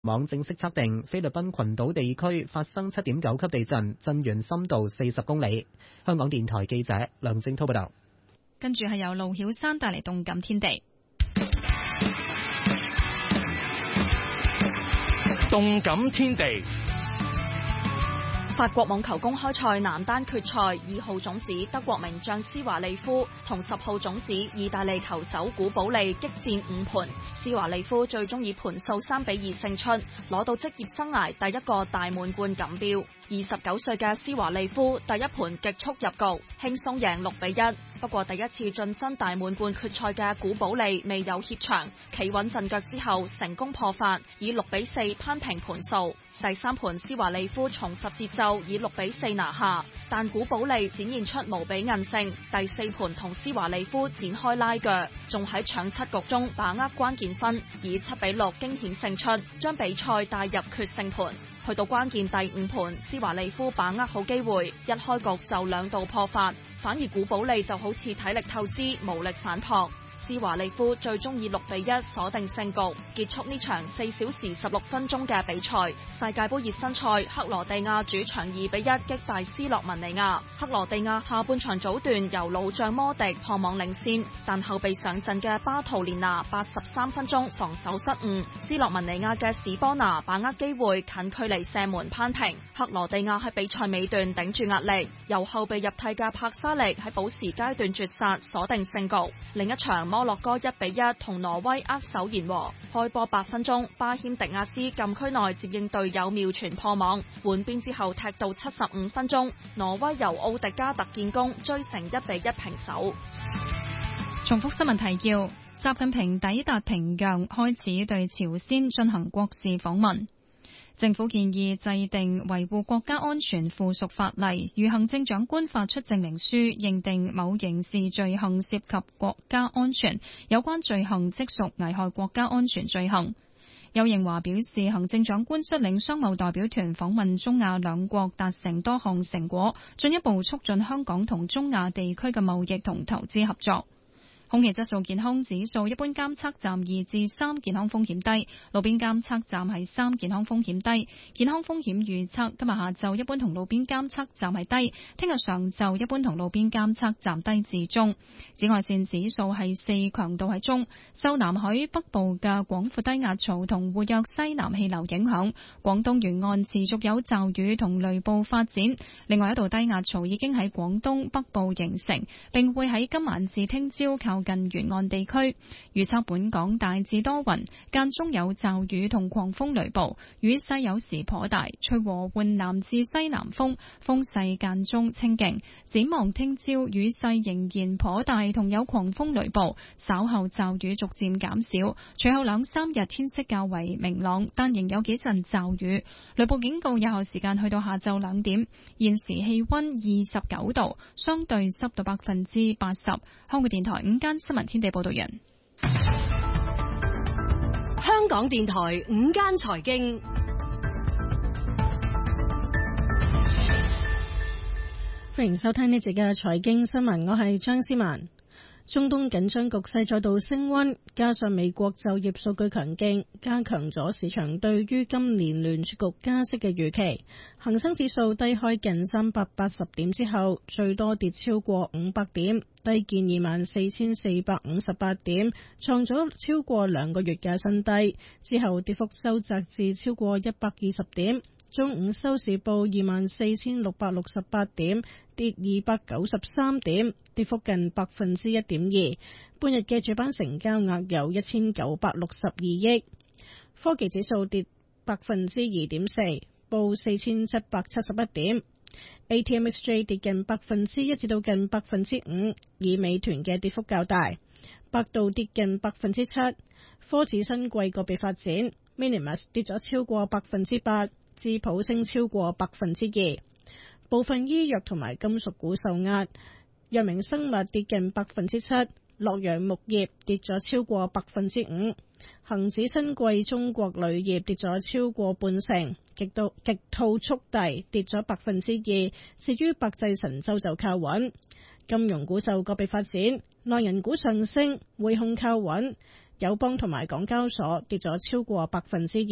網正式測定菲律賓群島地區發生7.9級地震，震源深度40公里。香港電台記者梁正滔報道。 跟住係由盧曉山帶嚟動感天地。 動感天地。 法國網球公開賽男單決賽，2號種子德國名將施華利夫同10號種子意大利球手古保利激戰5盤，施華利夫最終以盤數3-2勝出，攞到職業生涯第一個大滿貫錦標。29歲嘅施華利夫第一盤極速入局，輕鬆贏6-1。不過第一次晉身大滿貫決賽嘅古保利未有怯場，企穩陣腳之後成功破發，以6-4攀平盤數。第三盤施華利夫重拾節奏，以6-4拿下，但古保利展現出無比韌性。第四盤同施華利夫展開拉鋸，仲喺搶七局中把握關鍵分，以7-6驚險勝出，將比賽帶入決勝盤。去到關鍵第5盤，施華利夫把握好機會，一開局就2度破發，反而古保利就好似體力透支，無力反撲。施華利夫最終以6-1鎖定勝局，結束呢場4小時16分鐘嘅比賽。世界盃熱身賽，克羅地亞主場2-1擊敗斯洛文尼亞。克羅地亞下半場早段由老將摩迪破網領先，但後備上陣嘅巴圖連拿83分鐘防守失誤，斯洛文尼亞嘅史波拿把握機會近距離射門攀平。克羅地亞喺比賽尾段頂住壓力，由後備入替嘅帕沙力喺補時階段絕殺鎖定勝局。另一場摩洛哥1-1同挪威握手言和，開波8分鐘，巴謙迪亞斯禁區內接應隊友妙傳破網，換邊之後踢到75分鐘，挪威由奧迪加特建功，追成1-1平手。 重複新聞提要：習近平抵達平壤，開始對朝鮮進行國事訪問。政府建議制定維護國家安全附屬法例，如行政長官發出證明書，認定某刑事罪行涉及國家安全，有關罪行即屬危害國家安全罪行。邱應華表示，行政長官率領商務代表團訪問中亞兩國，達成多項成果，進一步促進香港同中亞地區嘅貿易同投資合作。空氣質素健康指數，一般監測站2至3，健康風險低；路邊監測站係3，健康風險低。健康風險預測今日下晝一般同路邊監測站係低，聽日上晝一般同路邊監測站低至中。紫外線指數係4，強度係中。受南海北部嘅廣闊低壓槽同活躍西南氣流影響，廣東沿岸持續有驟雨同雷暴發展。另外一道低壓槽已經喺廣東北部形成，並會喺今晚至聽朝靠近沿岸地區。預測本港大致多雲，間中有驟雨同狂風雷暴，雨勢有時頗大，吹和緩南至西南風，風勢間中清勁。展望聽朝雨勢仍然頗大，同有狂風雷暴，稍後驟雨逐漸減少，隨後2-3日天色較為明朗，但仍有幾陣驟雨。雷暴警告有效時間去到下晝2點。現時氣溫29度，相對濕度80%。香港電台午間新聞天地報道人。 香港電台午間財經，歡迎收聽呢節嘅財經新聞，我係張思文。中東緊張局勢再度升溫，加上美國就業數據強勁，加強咗市場對於今年聯儲局加息嘅預期。恒生指數低開近380點之後，最多跌超過500點，低見24,458點，創咗超過2個月嘅新低。之後跌幅收窄至超過120點。中午收市報24,668點，跌293點，跌幅近1.2%。半日嘅主板成交額有1,962億。科技指數跌2.4%，報4,771點。ATMXJ 跌近1%至到近5%，以美團嘅跌幅較大。百度跌近7%。科指新季個別發展 ，Minimus 跌咗超過8%。智普升超過2%，部分醫藥同埋金屬股受壓，藥明生物跌近7%，洛陽木業跌咗超過5%，恒指新貴中國鋁業跌咗超過半成，極兔速遞跌咗2%，至於百濟神州就靠穩。金融股就個別發展，內銀股上升，匯控靠穩，友邦同埋港交所跌咗超過2%。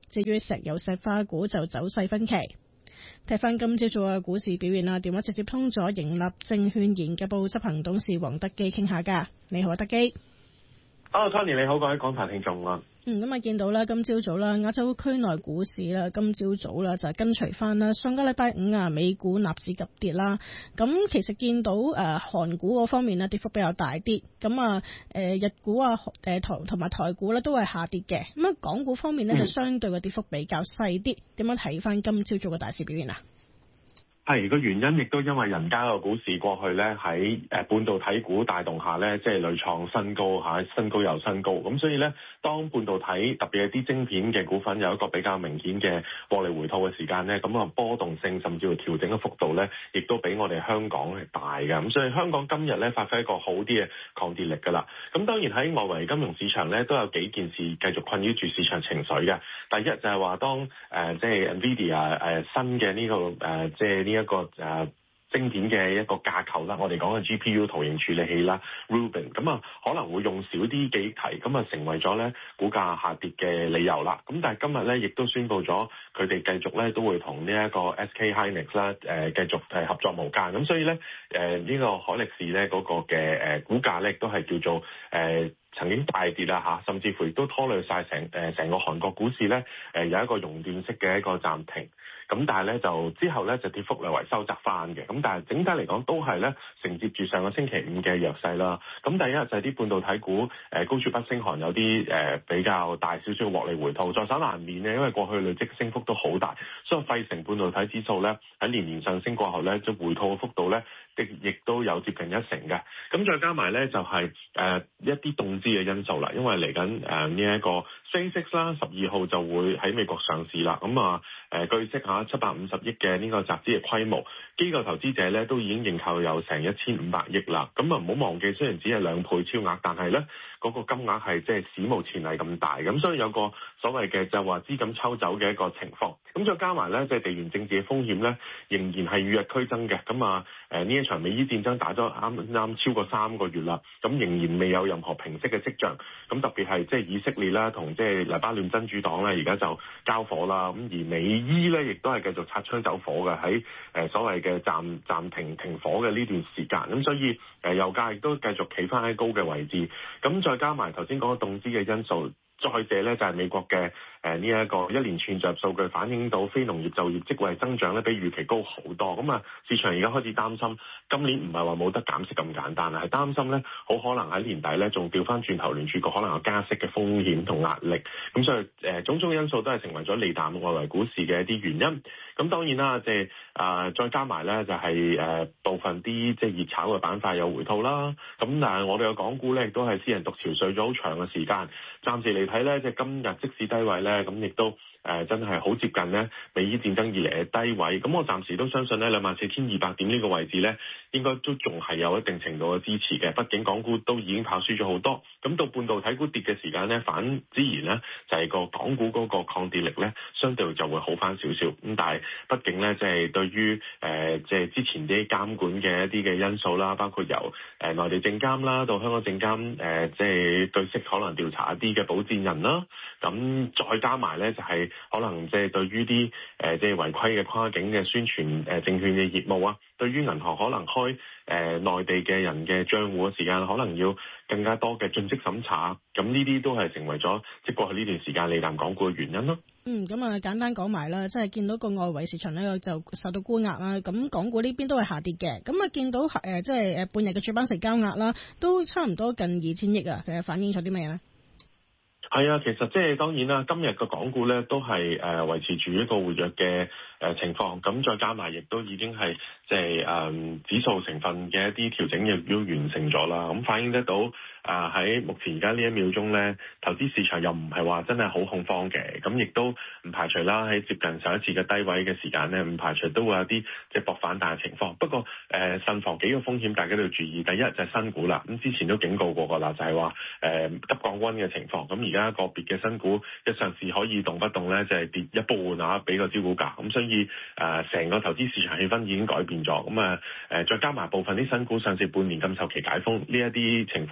至於石油石化股就走勢分歧。睇翻今朝早嘅股市表現啦，電話直接通咗盈立證券研究部執行董事黃德基傾下㗎。你好啊，德基。 Tony 你好，各位港台聽眾啊。 咁啊見到啦，今朝早啦，亞洲區內股市啦，今朝早啦就跟隨翻啦。上個禮拜五啊，美股納指急跌啦。咁其實見到韓股嗰方面咧，跌幅比較大啲。咁啊日股啊同埋台股咧都係下跌嘅。咁啊港股方面咧就相對嘅跌幅比較細啲。點樣睇翻今朝早嘅大市表現啊？ 係個原因，亦都因為人家個股市過去咧喺半導體股帶動下咧，即係屢創新高嚇，新高又新高。咁所以咧，當半導體特別係啲晶片嘅股份有一個比較明顯嘅獲利回吐嘅時間咧，咁啊波動性甚至乎調整嘅幅度咧，亦都比我哋香港係大嘅。咁所以香港今日咧發揮一個好啲嘅抗跌力㗎啦。咁當然喺外圍金融市場咧都有幾件事繼續困擾住市場情緒嘅。第一就係話當即係 NVIDIA 新嘅呢個即係呢一個晶片嘅一個架構啦，我哋講嘅 GPU 圖形處理器啦 Rubin， 咁啊可能會用少啲記憶體，咁啊成為咗咧股價下跌嘅理由啦。咁但係今日咧亦都宣布咗佢哋繼續咧都會同呢一個 SK Hynix 啦繼續係合作無間。咁所以咧呢個海力士咧嗰個嘅股價咧亦都係叫做曾經大跌啦嚇，甚至乎亦都拖累晒成個韓國股市咧有一個熔斷式嘅一個暫停。咁但係咧就之後咧就跌幅略為收窄翻嘅，咁但係整體嚟講都係咧承接住上個星期五嘅弱勢啦。咁第一就係啲半導體股高處不勝寒，有啲比較大少少嘅獲利回吐，在所難免嘅，因為過去累積升幅都好大，所以費城半導體指數咧喺年年上升過後咧，即回吐嘅幅度咧亦都有接近1成嘅。咁再加埋咧就係一啲動資嘅因素啦，因為嚟緊呢一個 SpaceX 啦，12號就會喺美國上市啦。咁啊據悉下750億嘅呢個集資嘅規模，機構投資者咧都已經認購有成1500億啦。咁啊唔好忘記，雖然只係2倍超額，但係咧嗰個金額係即係史無前例咁大。咁所以有個所謂嘅就話資金抽走嘅一個情況。咁再加埋咧即係地緣政治嘅風險咧，仍然係與日俱增嘅。咁啊呢一場美伊戰爭打咗啱超過3個月啦，咁仍然未有任何平息嘅跡象。咁特別係即係以色列啦同即係黎巴嫩真主黨咧，而家就交火啦。咁而美伊咧亦都係繼續擦槍走火嘅，喺所謂嘅暫停火嘅呢段時間。咁所以油價亦都繼續企翻喺高嘅位置。咁再加埋頭先講嘅動資嘅因素。再者咧就係美國嘅呢一個一連串就業數據反映到非農業就業職位增長咧比預期高好多。咁啊市場而家開始擔心今年唔係話冇得減息咁簡單啊，係擔心咧好可能喺年底咧仲調翻轉頭聯儲局可能有加息嘅風險同壓力。咁所以種種因素都係成為咗利淡外圍股市嘅一啲原因。咁當然啦，即係再加埋咧就係部分啲即係熱炒嘅板塊有回吐啦。咁但係我哋嘅港股咧亦都係私人獨潮睡咗好長嘅時間，暫時嚟睇咧，即係今日即使低位咧，咁亦都真係好接近咧美伊戰爭以嚟嘅低位。咁我暫時都相信咧24200點呢個位置咧，應該都仲係有一定程度嘅支持嘅。畢竟港股都已經跑輸咗好多，咁到半導體股跌嘅時間咧，反之然咧就係個港股嗰個抗跌力咧，相對就會好翻少少。咁但係畢竟咧，即係對於即係之前啲監管嘅一啲嘅因素啦，包括由內地證監啦到香港證監即係據悉可能調查一啲嘅保薦人啦，咁再加埋咧就係可能即係對於啲即係違規嘅跨境嘅宣傳證券嘅業務啊，對於銀行可能開內地嘅人嘅賬戶嘅時間，可能要更加多嘅盡職審查，咁呢啲都係成為咗即係過去呢段時間利淡港股嘅原因咯。 咁啊簡單講埋啦，即係見到個外圍市場咧就受到沽壓啦，咁港股呢邊都係下跌嘅。咁啊見到即係半日嘅主板成交額啦，都差唔多近2000億啊，其實反映咗啲咩咧？ 係啊，其實即係當然啦，今日個港股咧都係維持住一個活躍嘅情況，咁再加埋亦都已經係即係指數成分嘅一啲調整亦都完成咗啦，咁反映得到喺目前而家呢一秒鐘咧，投資市場又唔係話真係好恐慌嘅，咁亦都唔排除啦喺接近上一次嘅低位嘅時間咧，唔排除都會有啲即係搏反彈嘅情況。不過慎防幾個風險，大家都要注意。第一就係新股啦，咁之前都警告過㗎啦，就係話急降溫嘅情況。咁而家個別嘅新股一上市可以動不動咧就係跌一半啊，俾個招股價。咁所以成個投資市場氣氛已經改變咗。咁再加埋部分啲新股上市半年咁受期解封呢一啲情況咧，大家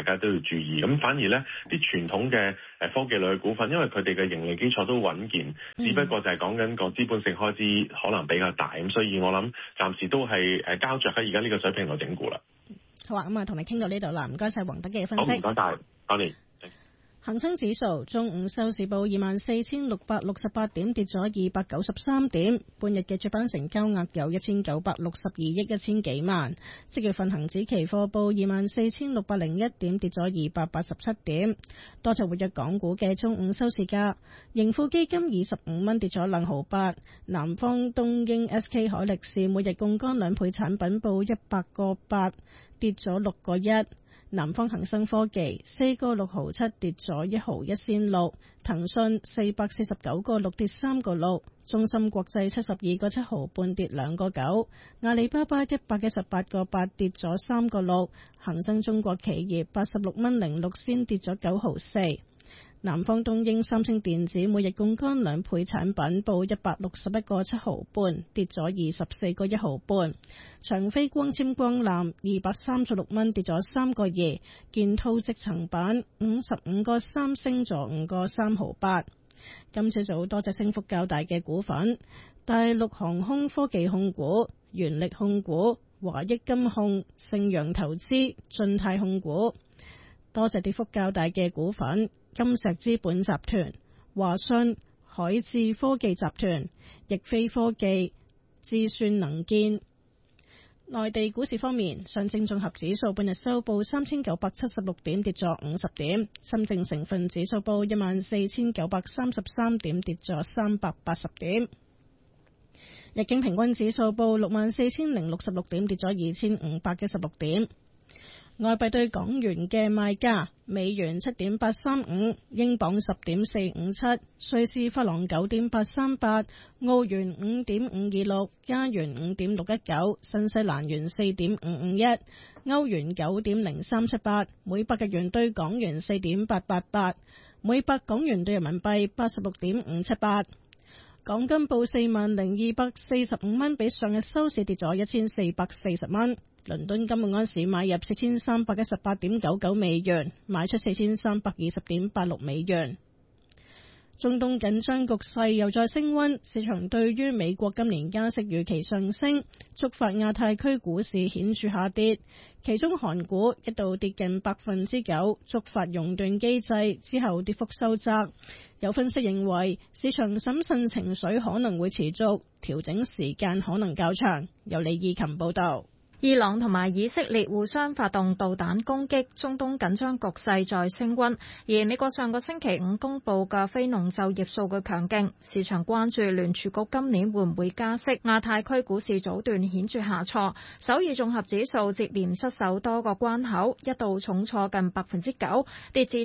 家都要注意。咁反而咧啲傳統嘅科技類嘅股份，因為佢哋嘅盈利基礎都穩健，只不過就係講緊個資本性開支可能比較大，咁所以我諗暫時都係膠着喺而家呢個水平度整固啦。 好啊，咁啊，同你傾到呢度啦，唔該晒黃德基嘅分析。 好，唔該晒，多謝。 恒生指數中午收市報24,668點，跌咗293點。半日嘅主板成交額有1962億1000幾萬。即月份恒指期貨報24,601點，跌咗287點。多隻活躍港股嘅中午收市價，盈富基金25蚊，跌咗2毫8。南方東英 SK 海力士每日槓桿2倍產品報100個8，跌咗6個1。南方恒生科技4個6毫7，跌咗1毫1仙6，騰訊449個6，跌3個6，中芯國際72個7毫半，跌2個9，阿里巴巴118個8，跌咗3個6，恒生中國企業86蚊06仙，跌咗9毫4。南方東英三星電子每日槓桿2倍產品報161個7毫半，跌咗24個1毫半。長飛光纖光纜236蚊，跌咗3個2。建滔積層板55個3，升咗5個3毫8。今朝早多隻升幅較大嘅股份：大陸航空科技控股、原力控股、華益金控、盛陽投資、晉泰控股。多隻跌幅較大嘅股份：金石資本集團、華信、海智科技集團、易飛科技、智算能建。內地股市方面，上證綜合指數半日收報3976點，跌咗50點；深證成分指數報14933點，跌咗380點；日經平均指數報64066點，跌咗2516點。外幣對港元嘅賣價：美元7.835，英鎊10.457，瑞士法郎9.838，澳元5.526，加元5.619，新西蘭元4.551，歐元9.0378，每百日元對港元4.888，每百港元對人民幣86.578。港金報40,245蚊，比上日收市跌咗1440蚊。倫敦金每盎司買入4318.99美元，賣出4320.86美元。中東緊張局勢又再升溫，市場對於美國今年加息預期上升，觸發亞太區股市顯著下跌。其中韓股一度跌近9%，觸發熔斷機制之後跌幅收窄。有分析認為，市場審慎情緒可能會持續，調整時間可能較長。由李義琴報道。 伊朗同埋以色列互相發動導彈攻擊，中東緊張局勢再升溫。而美國上個星期五公布嘅非農就業數據強勁，市場關注聯儲局今年會唔會加息。亞太區股市早段顯著下挫，首爾綜合指數接連失守多個關口，一度重挫近9%，跌至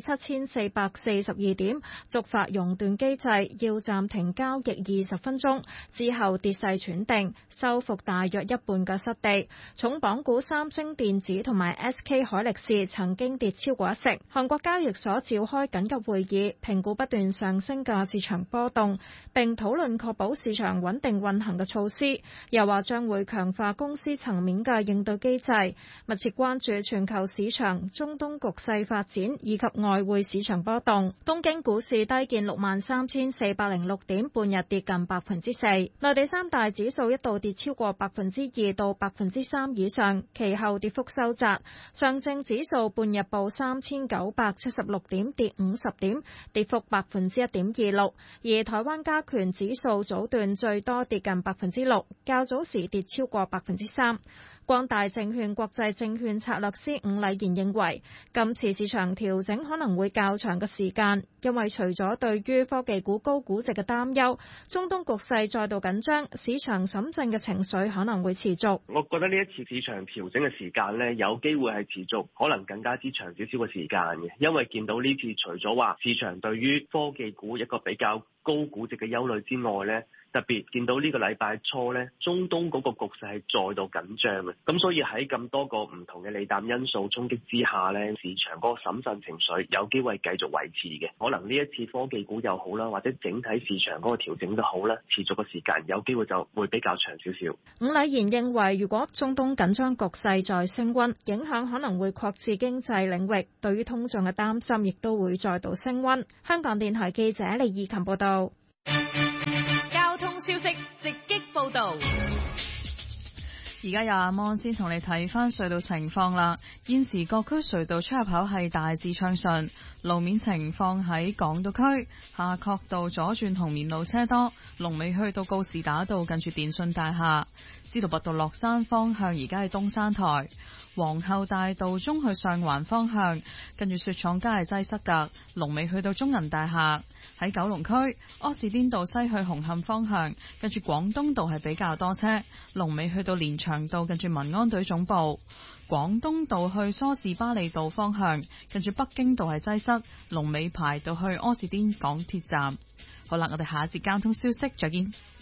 7442點，觸發熔斷機制，要暫停交易20分鐘，之後跌勢喘定，收復大約一半嘅失地。重磅股三星電子同埋 SK 海力士曾經跌超過1成。韓國交易所召開緊急會議，評估不斷上升嘅市場波動，並討論確保市場穩定運行嘅措施。又話將會強化公司層面嘅應對機制，密切關注全球市場、中東局勢發展以及外匯市場波動。東京股市低見63,406點，半日跌近4%。內地三大指數一度跌超過2%到3%以上，其後跌幅收窄。上證指數半日報3976點，跌50點，跌幅1.26%。而台灣加權指數早段最多跌近6%，較早時跌超過3%。光大證券國際證券策略師伍禮賢認為，今次市場調整可能會較長嘅時間，因為除咗對於科技股高估值嘅擔憂，中東局勢再度緊張，市場審慎嘅情緒可能會持續。 我覺得呢一次市場調整嘅時間呢，有機會係持續，可能更加之長少少嘅時間嘅，因為見到呢次除咗話市場對於科技股一個比較高估值嘅憂慮之外咧，特別見到呢個禮拜初咧，中東嗰個局勢係再度緊張嘅，咁所以喺咁多個唔同嘅利淡因素衝擊之下咧，市場嗰個審慎情緒有機會繼續維持嘅。可能呢一次科技股又好啦，或者整體市場嗰個調整都好啦，持續嘅時間有機會就會比較長少少。 伍禮賢認為，如果中東緊張局勢再升溫，影響可能會擴至經濟領域，對於通脹嘅擔心亦都會再度升溫。香港電台記者李義琴報道。 交通消息直擊報道。 而家有阿芒先同你睇翻隧道情況啦。現時各區隧道出入口係大致暢順，路面情況喺港島區夏慤道左轉紅棉路車多，龍尾去到告士打道近住電訊大廈。司徒拔道落山方向而家喺東山台，皇后大道中去上環方向近住雪廠街係擠塞㗎，龍尾去到中銀大廈。喺九龍區柯士甸道西去紅磡方向近住廣東道係比較多車，龍尾去到連翔道近住民安隊總部。廣東道去梳士巴利道方向近住北京道係擠塞，龍尾排到去柯士甸港鐵站。好啦，我哋下一節交通消息再見。